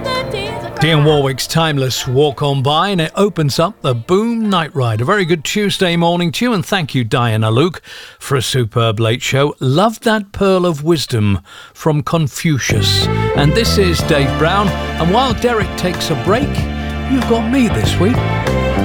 Dionne Warwick's Timeless Walk On By, and it opens up the Boom Night Ride. A very good Tuesday morning to you, and thank you, Diana Luke, for a superb late show. Loved that pearl of wisdom from Confucius. And this is Dave Brown, and while Derek takes a break, you've got me this week.